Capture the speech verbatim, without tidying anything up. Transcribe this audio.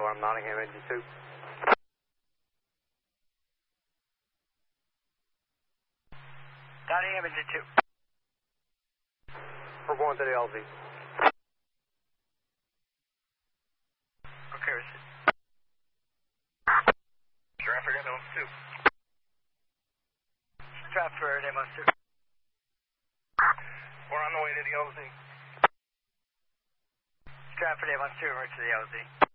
one, Nottingham, engine two. Nottingham, engine two. We're going to the L Z. Okay, receive. Stratford, M one two. Stratford, M one two. We're on the way to the L Z. Stratford, M one two, we're to the L Z.